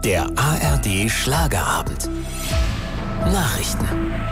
Der ARD Schlagerabend. Nachrichten.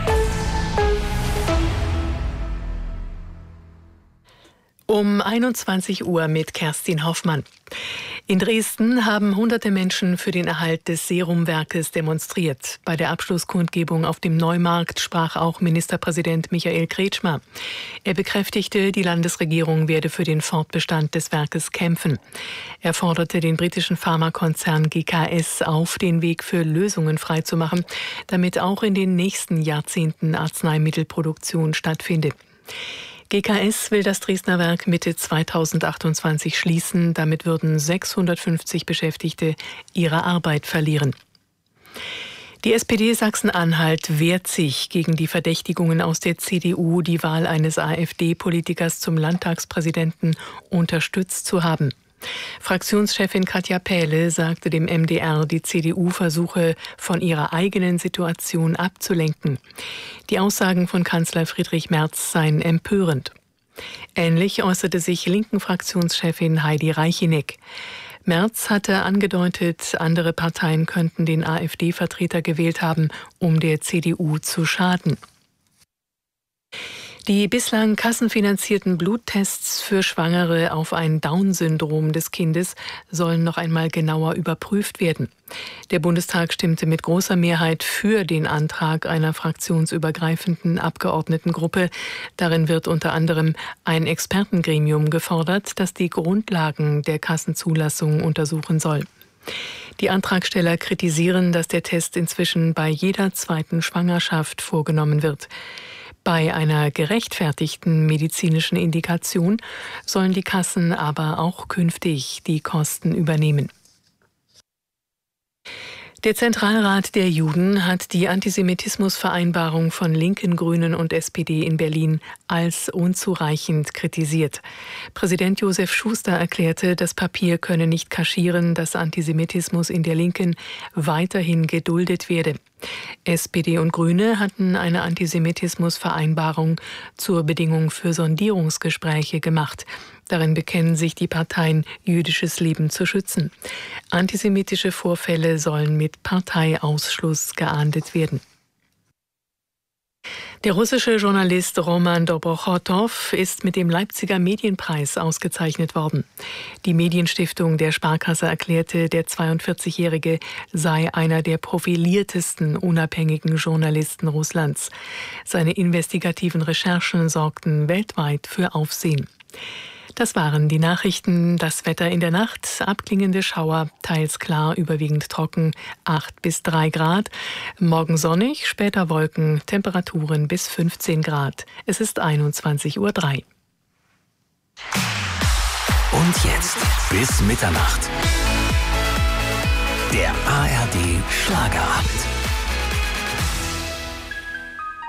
Um 21 Uhr mit Kerstin Hoffmann. In Dresden haben hunderte Menschen für den Erhalt des Serumwerkes demonstriert. Bei der Abschlusskundgebung auf dem Neumarkt sprach auch Ministerpräsident Michael Kretschmer. Er bekräftigte, die Landesregierung werde für den Fortbestand des Werkes kämpfen. Er forderte den britischen Pharmakonzern GKS auf, den Weg für Lösungen freizumachen, damit auch in den nächsten Jahrzehnten Arzneimittelproduktion stattfindet. GKS will das Dresdner Werk Mitte 2028 schließen. Damit würden 650 Beschäftigte ihre Arbeit verlieren. Die SPD Sachsen-Anhalt wehrt sich gegen die Verdächtigungen aus der CDU, die Wahl eines AfD-Politikers zum Landtagspräsidenten unterstützt zu haben. Fraktionschefin Katja Pähle sagte dem MDR, die CDU versuche, von ihrer eigenen Situation abzulenken. Die Aussagen von Kanzler Friedrich Merz seien empörend. Ähnlich äußerte sich linken Fraktionschefin Heidi Reicheneck. Merz hatte angedeutet, andere Parteien könnten den AfD-Vertreter gewählt haben, um der CDU zu schaden. Die bislang kassenfinanzierten Bluttests für Schwangere auf ein Down-Syndrom des Kindes sollen noch einmal genauer überprüft werden. Der Bundestag stimmte mit großer Mehrheit für den Antrag einer fraktionsübergreifenden Abgeordnetengruppe. Darin wird unter anderem ein Expertengremium gefordert, das die Grundlagen der Kassenzulassung untersuchen soll. Die Antragsteller kritisieren, dass der Test inzwischen bei jeder zweiten Schwangerschaft vorgenommen wird. Bei einer gerechtfertigten medizinischen Indikation sollen die Kassen aber auch künftig die Kosten übernehmen. Der Zentralrat der Juden hat die Antisemitismusvereinbarung von Linken, Grünen und SPD in Berlin als unzureichend kritisiert. Präsident Josef Schuster erklärte, das Papier könne nicht kaschieren, dass Antisemitismus in der Linken weiterhin geduldet werde. SPD und Grüne hatten eine Antisemitismusvereinbarung zur Bedingung für Sondierungsgespräche gemacht. Darin bekennen sich die Parteien, jüdisches Leben zu schützen. Antisemitische Vorfälle sollen mit Parteiausschluss geahndet werden. Der russische Journalist Roman Dobrochotow ist mit dem Leipziger Medienpreis ausgezeichnet worden. Die Medienstiftung der Sparkasse erklärte, der 42-Jährige sei einer der profiliertesten unabhängigen Journalisten Russlands. Seine investigativen Recherchen sorgten weltweit für Aufsehen. Das waren die Nachrichten. Das Wetter in der Nacht, abklingende Schauer, teils klar, überwiegend trocken, 8 bis 3 Grad. Morgen sonnig, später Wolken, Temperaturen bis 15 Grad. Es ist 21:03 Uhr. Und jetzt bis Mitternacht. Der ARD Schlagerabend.